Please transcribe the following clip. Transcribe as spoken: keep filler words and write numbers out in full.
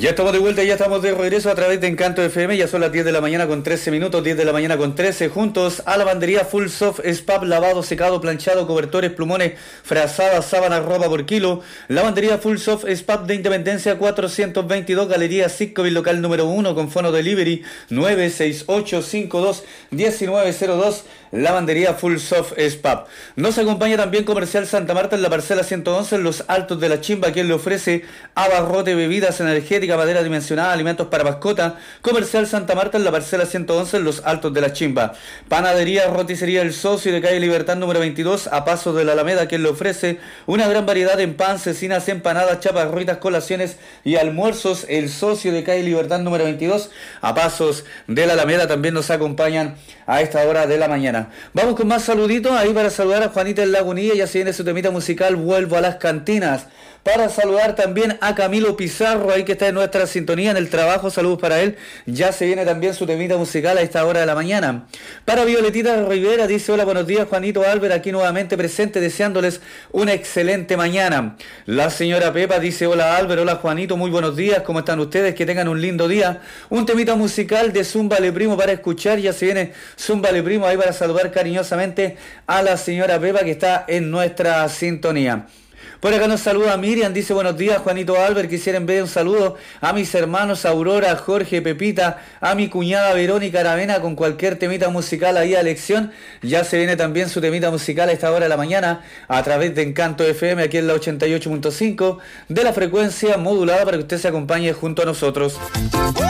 Ya estamos de vuelta, ya estamos de regreso a través de Encanto F M, ya son las diez de la mañana con trece minutos, diez de la mañana con trece, juntos a lavandería Full Soft Spap, lavado, secado, planchado, cobertores, plumones, frazadas, sábanas, ropa por kilo. Lavandería Full Soft Spap de Independencia cuatrocientos veintidós, Galería Sitcovil, local número uno, con fono delivery nueve seis ocho cinco dos uno nueve cero dos. Lavandería Full Soft Spap. Nos acompaña también Comercial Santa Marta en la parcela ciento once en los Altos de la Chimba, quien le ofrece abarrote, bebidas energéticas, madera dimensionada, alimentos para mascota. Comercial Santa Marta en la parcela ciento once en los Altos de la Chimba. Panadería Roticería El Socio de calle Libertad número veintidós, a pasos de la Alameda, quien le ofrece una gran variedad en pan, cecinas, empanadas, chapas, ruitas, colaciones y almuerzos. El Socio de calle Libertad número veintidós, a pasos de la Alameda, también nos acompañan a esta hora de la mañana. Vamos con más saluditos ahí para saludar a Juanita en Lagunilla, ya se viene su temita musical Vuelvo a las Cantinas. Para saludar también a Camilo Pizarro, ahí que está en nuestra sintonía en el trabajo, saludos para él. Ya se viene también su temita musical a esta hora de la mañana. Para Violetita Rivera, dice: hola, buenos días, Juanito Álvarez, aquí nuevamente presente, deseándoles una excelente mañana. La señora Pepa dice: hola Álvaro, hola Juanito, muy buenos días, ¿cómo están ustedes? Que tengan un lindo día. Un temita musical de Zúmbale Primo para escuchar, ya se viene Zúmbale Primo ahí para saludar cariñosamente a la señora Pepa que está en nuestra sintonía. Por acá nos saluda Miriam, dice: buenos días Juanito Albert, quisiera enviar un saludo a mis hermanos Aurora, Jorge, Pepita, a mi cuñada Verónica Aravena con cualquier temita musical ahí a elección. Ya se viene también su temita musical a esta hora de la mañana a través de Encanto F M aquí en la ochenta y ocho punto cinco de la frecuencia modulada para que usted se acompañe junto a nosotros.